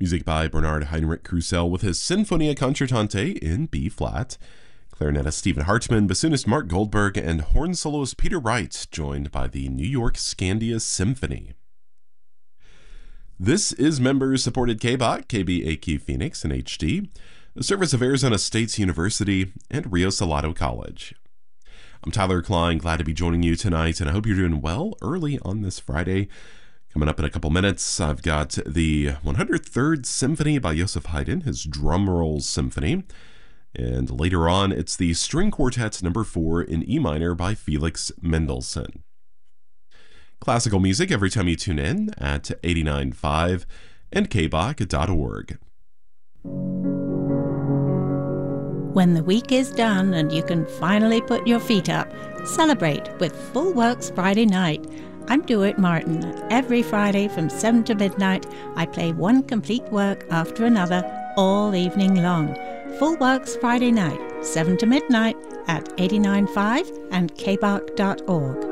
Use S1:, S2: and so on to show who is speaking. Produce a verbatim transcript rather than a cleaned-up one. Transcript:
S1: Music by Bernard Heinrich Krusell with his Sinfonia Concertante in B-flat. Clarinetist Stephen Hartman, bassoonist Mark Goldberg, and horn soloist Peter Wright, joined by the New York Scandia Symphony. This is member-supported K B O C, K B A Q Phoenix in H D, a service of Arizona State University and Rio Salado College. I'm Tyler Klein, glad to be joining you tonight, and I hope you're doing well early on this Friday. Coming up in a couple minutes, I've got the one hundred third Symphony by Joseph Haydn, his Drumroll Symphony. And later on, it's the String Quartet number four in E minor by Felix Mendelssohn. Classical music every time you tune in at eighty-nine point five and k b o c dot org.
S2: When the week is done and you can finally put your feet up, celebrate with Full Works Friday Night. I'm Dewitt Martin. Every Friday from seven to midnight, I play one complete work after another all evening long. Full Works Friday Night, seven to midnight at eighty-nine point five and k b o c dot org.